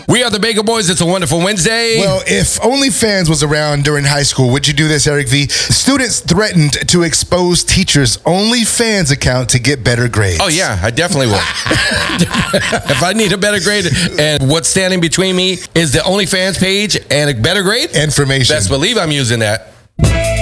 We are the Bagel Boys. It's a wonderful Wednesday. Well, if OnlyFans was around during high school, would you do this, Eric V? Students threatened to expose teachers' OnlyFans account to get better grades. Oh, yeah, I definitely would. If I need a better grade and what's standing between me is the OnlyFans page and a better grade, Information. best believe I'm using that.